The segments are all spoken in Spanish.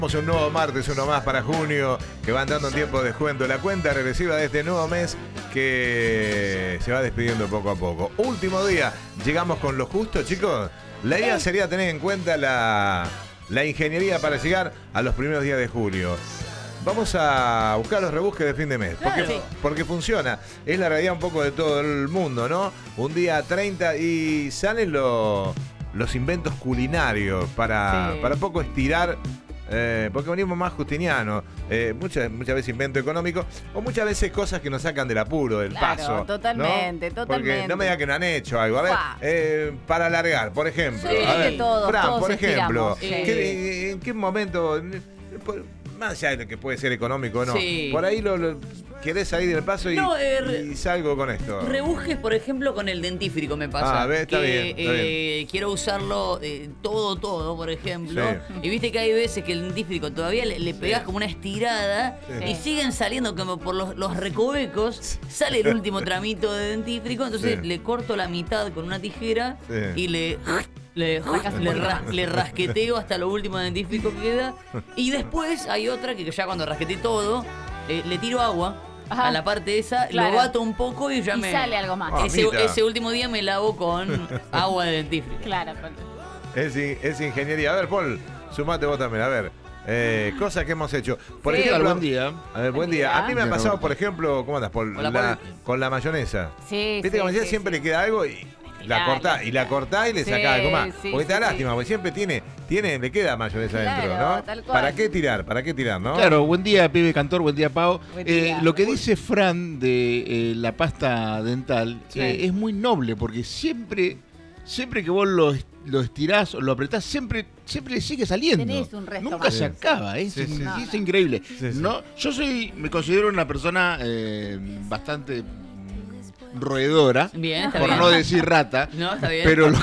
Un nuevo martes, uno más para junio, que va entrando en tiempo de descuento. La cuenta regresiva de este nuevo mes que se va despidiendo poco a poco. Último día, llegamos con lo justo, chicos. La idea sería tener en cuenta la ingeniería para llegar a los primeros días de julio. Vamos a buscar los rebusques de fin de mes, porque funciona. Es la realidad un poco de todo el mundo, ¿no? Un día 30 y salen los inventos culinarios para poco estirar. Porque venimos más justinianos, muchas veces invento económico o muchas veces cosas que nos sacan del apuro, del paso. Totalmente, ¿no? totalmente. Porque no me diga que no han hecho algo. A ver, para alargar, por ejemplo. Sí, a ver, todos por ejemplo, estiramos, ¿en qué momento, más allá de lo que puede ser económico o no, por ahí querés salir del paso y salgo con esto? Rebusques, por ejemplo, con el dentífrico me pasa. Está bien. Quiero usarlo todo, por ejemplo. Sí. Y viste que hay veces que el dentífrico todavía le pegás como una estirada y siguen saliendo como por los recovecos. Sale el último tramito de dentífrico, entonces le corto la mitad con una tijera y le rasqueteo hasta lo último de dentífrico que queda. Y después hay otra que ya cuando rasqueté todo, le tiro agua. Ajá. A la parte esa, lo bato un poco y ya sale algo más. Ese último día me lavo con agua de dentífrico. Claro. Es ingeniería. A ver, Paul, sumate vos también. A ver, cosas que hemos hecho. Por ejemplo, buen día. A ver, buen día. A mí me ha pasado, por ejemplo, ¿cómo andas, Paul? Con la mayonesa. Sí. Viste que a la mayonesa siempre le queda algo y la cortás y le sacás algo más. Porque te da lástima, porque siempre le queda mayonesa dentro, ¿no? Tal cual. ¿Para qué tirar, no? Claro, buen día, pibe cantor, buen día, Pau. Buen día. Lo que dice Fran de la pasta dental es muy noble, porque siempre que vos lo estirás o lo apretás, siempre le sigue saliendo. Tenés un resto Nunca más. se acaba, es increíble. Sí. ¿No? Yo me considero una persona bastante roedora, Bien, está por bien. no decir rata. No, está bien. Pero lo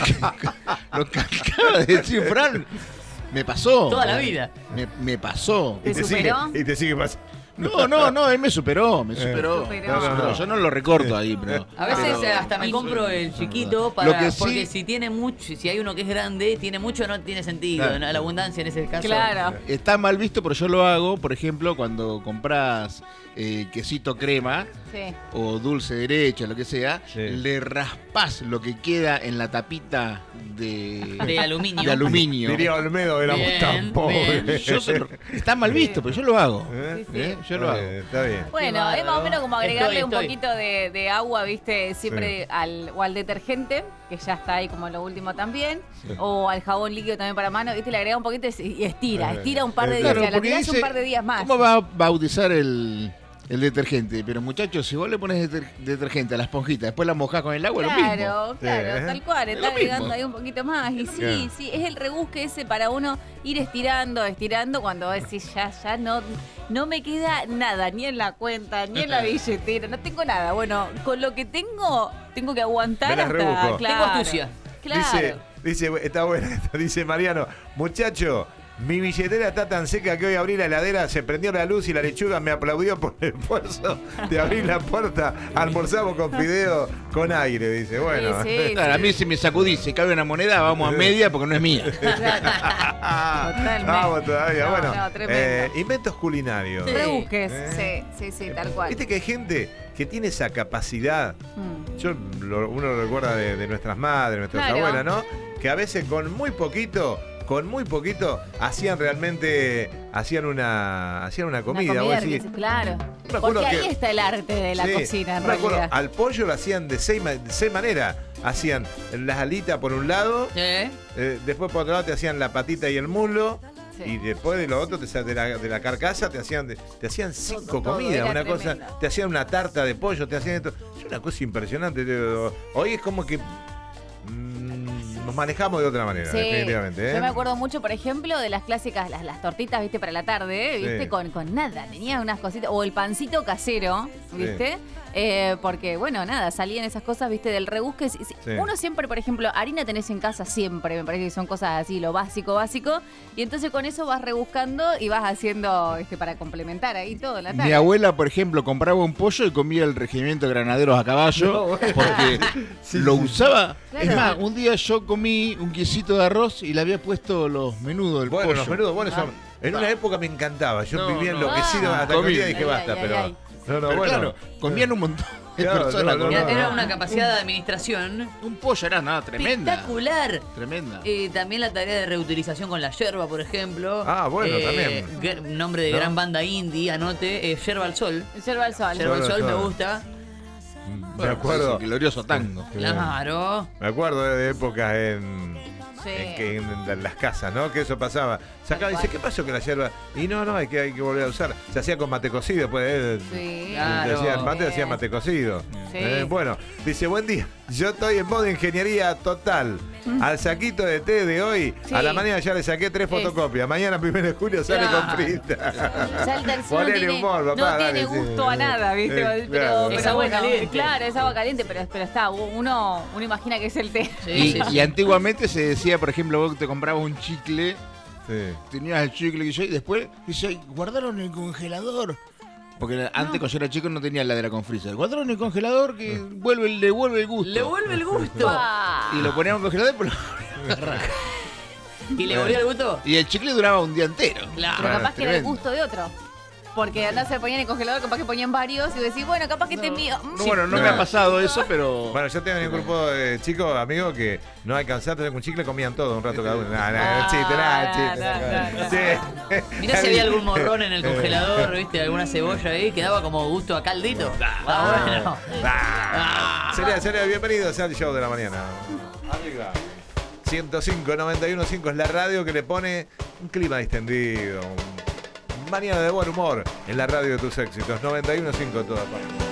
que acaba de decir Fran me pasó. Toda la vida. Me pasó. Y ¿Te superó? te sigue pasando. No, él me superó. superó. Yo no lo recorto ahí, pero. A veces hasta me compro el chiquito porque sí, si tiene mucho, si hay uno que es grande, tiene mucho, no tiene sentido. Claro. La abundancia en ese caso. Claro. Está mal visto, pero yo lo hago, por ejemplo, cuando compras quesito crema o dulce de leche, lo que sea, le raspás lo que queda en la tapita de aluminio. Diría Olmedo, éramos tan pobres. Está mal visto, pero yo lo hago. Yo lo hago. Está bien. Bueno, es más o menos como agregarle un Estoy. poquito de agua, viste, siempre al detergente, que ya está ahí como lo último también, o al jabón líquido también para mano, viste, le agrega un poquito y estira un par de días, Claro, la porque tirás un par de días más. ¿Cómo va a bautizar el detergente? Pero muchachos, si vos le pones detergente a la esponjita, después la mojás con el agua, es lo mismo. Claro, tal cual, Es está lo agregando mismo. ahí un poquito más. Y sí, es el rebusque ese para uno ir estirando, cuando decís ya no me queda nada, ni en la cuenta, ni en la billetera, no tengo nada. Bueno, con lo que tengo que aguantar Me la hasta... rebusco. Tengo astucia. Claro. Dice, está buena esta, dice Mariano, muchacho, mi billetera está tan seca que hoy abrí la heladera, se prendió la luz y la lechuga me aplaudió por el esfuerzo de abrir la puerta. Almorzamos con fideo con aire, dice. Bueno. Claro, a mí si me sacudís, si cabe una moneda, vamos a media porque no es mía. Totalmente. Vamos todavía. No, bueno, tremendo. inventos culinarios. Rebusques, sí, tal cual. Viste que hay gente que tiene esa capacidad. Uno lo recuerda de nuestras madres, nuestras abuelas, ¿no? Que a veces con muy poquito hacían una comida. Claro. Porque ahí está el arte de la cocina, en realidad. Al pollo lo hacían de seis maneras. Hacían las alitas por un lado, después por otro lado te hacían la patita y el muslo. Y después de lo otro, de la carcasa, te hacían 5 comidas, una cosa, te hacían una tarta de pollo, te hacían esto. Es una cosa impresionante. Hoy es como que nos manejamos de otra manera, definitivamente. Yo me acuerdo mucho, por ejemplo, de las clásicas, las tortitas, viste, para la tarde, viste, con nada, tenía unas cositas, o el pancito casero, viste. Porque, bueno, nada, salían esas cosas, viste, del rebusque. Uno siempre, por ejemplo, harina tenés en casa siempre, me parece que son cosas así, lo básico. Y entonces con eso vas rebuscando y vas haciendo, para complementar ahí todo en la tarde. Mi abuela, por ejemplo, compraba un pollo y comía el regimiento de granaderos a caballo, porque lo usaba. Claro. Es más, un día yo comí un quesito de arroz y le había puesto los menudos del pollo. Los menudos buenos son. En una época me encantaba. Yo vivía enloquecido hasta que un día dije basta, pero. Pero bueno, comían un montón de personas. Era una capacidad de administración. Un pollo era nada, tremenda. Espectacular. Tremenda. También la tarea de reutilización con la yerba, por ejemplo. Bueno, también. Nombre de gran banda indie, anote, Yerba al Sol. Yerba al Sol. Yerba al Sol me gusta. Me acuerdo. El glorioso tango. Claro. Me acuerdo de épocas en las casas, ¿no? Que eso pasaba. Sacaba y dice, ¿qué pasó con la yerba? Y no, hay que volver a usar. Se hacía con mate cocido, pues. Sí. Hacía mate cocido. Sí. Bueno, dice, buen día. Yo estoy en modo ingeniería total. Al saquito de té de hoy, a la mañana ya le saqué 3 fotocopias. Mañana, 1 de julio, sale con frita. Ya el tercero no tiene gusto a nada, ¿viste? Pero es agua caliente. Claro, es agua caliente, pero está, uno imagina que es el té. Y antiguamente se decía, por ejemplo, vos te comprabas un chicle, tenías el chicle y después dice, guardaron en el congelador. Porque antes, cuando yo era chico, no tenía heladera con freezer. Guardaron en el congelador que le devuelve el gusto. Le vuelve el gusto. Y lo poníamos en el congelador, pero ¿Y le volvió el gusto? Y el chicle duraba un día entero. Claro. Pero capaz que era el gusto de otro. Porque andás se ponían en el congelador, capaz que ponían varios y decís, bueno, capaz que este es mío. No me ha pasado eso, pero... Bueno, yo tengo un grupo de chicos, amigos, que no alcanzaron con un chicle, comían todo un rato cada uno. Chiste. Mirá si había algún morrón en el congelador, ¿viste? Alguna cebolla ahí, quedaba como gusto a caldito. Bueno. Sería bienvenidos al show de la mañana. Arriba. 105.915 es la radio que le pone un clima distendido. Mañana de buen humor en la radio de tus éxitos. 91.5 toda parte.